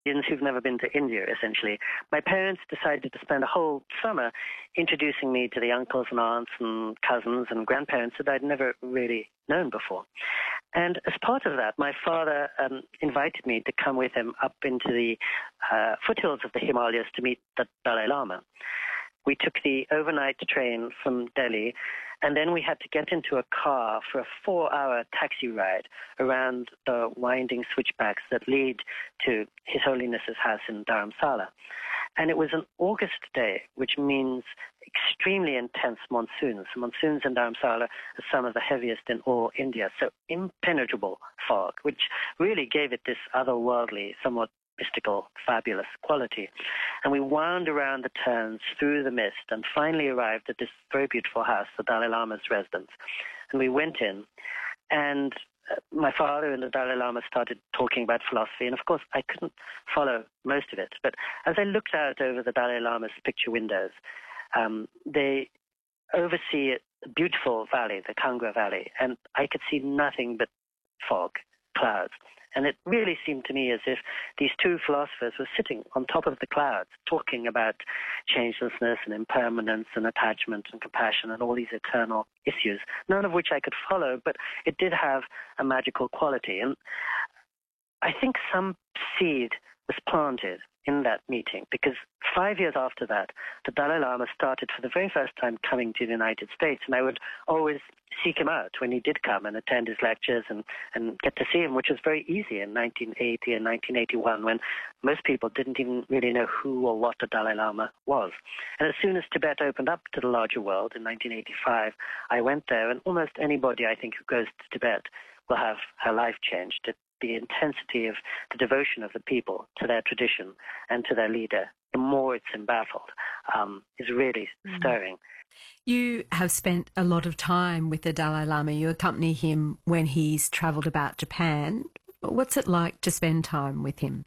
who've never been to India, essentially. My parents decided to spend a whole summer introducing me to the uncles and aunts and cousins and grandparents that I'd never really known before. And as part of that, my father invited me to come with him up into the foothills of the Himalayas to meet the Dalai Lama. We took the overnight train from Delhi, and then we had to get into a car for a 4-hour taxi ride around the winding switchbacks that lead to His Holiness's house in Dharamsala. And it was an August day, which means extremely intense monsoons. Monsoons in Dharamsala are some of the heaviest in all India, so impenetrable fog, which really gave it this otherworldly, somewhat mystical, fabulous quality. And we wound around the turns through the mist and finally arrived at this very beautiful house, the Dalai Lama's residence. And we went in, and my father and the Dalai Lama started talking about philosophy, and of course I couldn't follow most of it. But as I looked out over the Dalai Lama's picture windows, they oversee a beautiful valley, the Kangra Valley, and I could see nothing but fog, clouds. And it really seemed to me as if these two philosophers were sitting on top of the clouds, talking about changelessness and impermanence and attachment and compassion and all these eternal issues, none of which I could follow, but it did have a magical quality. And I think some seed was planted in that meeting, because 5 years after that, the Dalai Lama started for the very first time coming to the United States, and I would always seek him out when he did come and attend his lectures and get to see him, which was very easy in 1980 and 1981, when most people didn't even really know who or what the Dalai Lama was. And as soon as Tibet opened up to the larger world in 1985, I went there, and almost anybody, I think, who goes to Tibet will have her life changed. The intensity of the devotion of the people to their tradition and to their leader, the more it's embattled, is really stirring. You have spent a lot of time with the Dalai Lama. You accompany him when he's travelled about Japan. What's it like to spend time with him?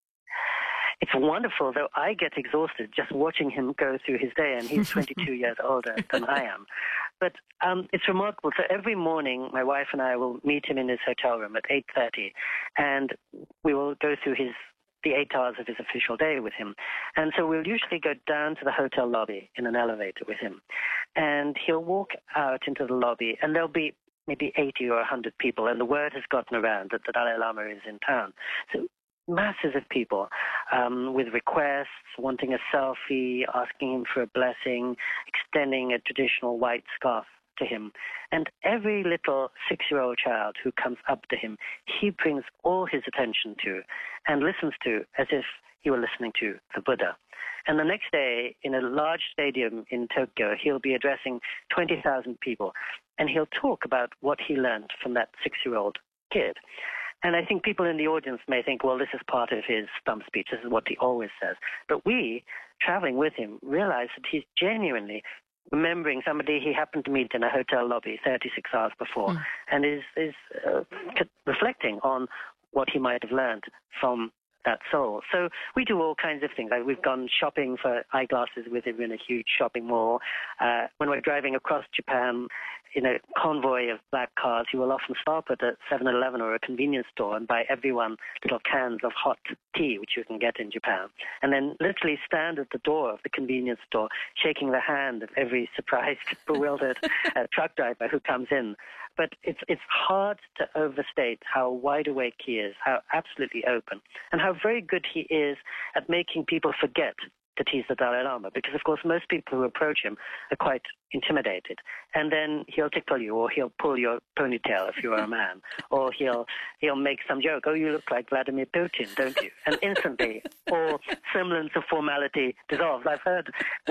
It's wonderful, though I get exhausted just watching him go through his day, and he's 22 years older than I am. But it's remarkable. So every morning, my wife and I will meet him in his hotel room at 8:30, and we will go through the 8 hours of his official day with him. And so we'll usually go down to the hotel lobby in an elevator with him, and he'll walk out into the lobby, and there'll be maybe 80 or 100 people, and the word has gotten around that the Dalai Lama is in town. So masses of people with requests, wanting a selfie, asking him for a blessing, extending a traditional white scarf to him. And every little 6-year-old child who comes up to him, he brings all his attention to and listens to as if he were listening to the Buddha. And the next day, in a large stadium in Tokyo, he'll be addressing 20,000 people, and he'll talk about what he learned from that 6-year-old kid. And I think people in the audience may think, well, this is part of his stump speech. This is what he always says. But we, traveling with him, realize that he's genuinely remembering somebody he happened to meet in a hotel lobby 36 hours before, and is reflecting on what he might have learned from that soul. So we do all kinds of things. Like we've gone shopping for eyeglasses with him in a huge shopping mall. When we're driving across Japan in a convoy of black cars, he will often stop at a 7-Eleven or a convenience store and buy everyone little cans of hot tea, which you can get in Japan, and then literally stand at the door of the convenience store, shaking the hand of every surprised, bewildered truck driver who comes in. But it's hard to overstate how wide awake he is, how absolutely open, and how very good he is at making people forget that he's the Dalai Lama, because, of course, most people who approach him are quite intimidated. And then he'll tickle you, or he'll pull your ponytail if you're a man, or he'll make some joke, oh, you look like Vladimir Putin, don't you? And instantly, all semblance of formality dissolves. I've heard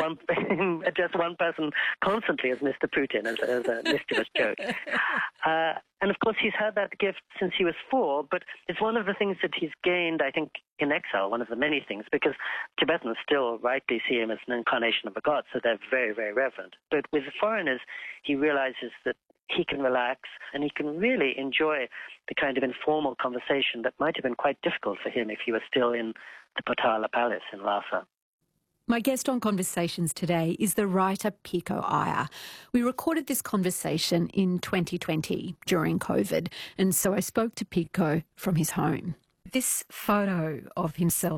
just one person constantly as Mr. Putin, as a mischievous joke. And, of course, he's had that gift since he was 4, but it's one of the things that he's gained, I think, in exile, one of the many things, because Tibetans still rightly see him as an incarnation of a god, so they're very, very reverent. But with the foreigners, he realizes that he can relax and he can really enjoy the kind of informal conversation that might have been quite difficult for him if he was still in the Potala Palace in Lhasa. My guest on Conversations today is the writer Pico Iyer. We recorded this conversation in 2020 during COVID, and so I spoke to Pico from his home. This photo of himself